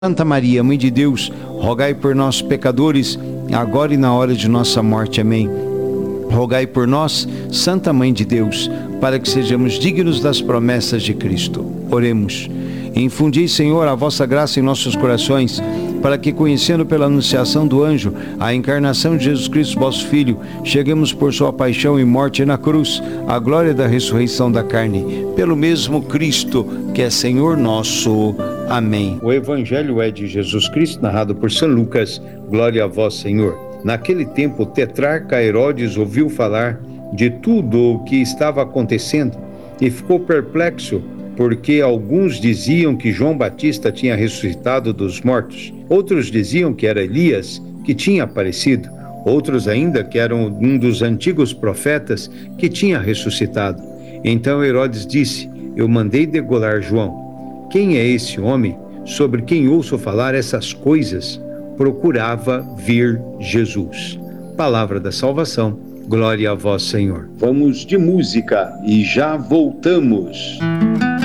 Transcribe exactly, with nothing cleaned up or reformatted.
Santa Maria, Mãe de Deus, rogai por nós, pecadores, agora e na hora de nossa morte. Amém. Rogai por nós, Santa Mãe de Deus, para que sejamos dignos das promessas de Cristo. Oremos. Infundi, Senhor, a vossa graça em nossos corações, para que, conhecendo pela anunciação do anjo a encarnação de Jesus Cristo, vosso Filho, cheguemos por sua paixão e morte na cruz, à glória da ressurreição da carne, pelo mesmo Cristo, que é Senhor nosso. Amém. O Evangelho é de Jesus Cristo, narrado por São Lucas. Glória a vós, Senhor. Naquele tempo, o tetrarca Herodes ouviu falar de tudo o que estava acontecendo e ficou perplexo, porque alguns diziam que João Batista tinha ressuscitado dos mortos, outros diziam que era Elias que tinha aparecido, outros ainda que era um dos antigos profetas que tinha ressuscitado. Então Herodes disse: eu mandei degolar João. Quem é esse homem sobre quem ouço falar essas coisas? Procurava ver Jesus. Palavra da salvação. Glória a vós, Senhor. Vamos de música e já voltamos.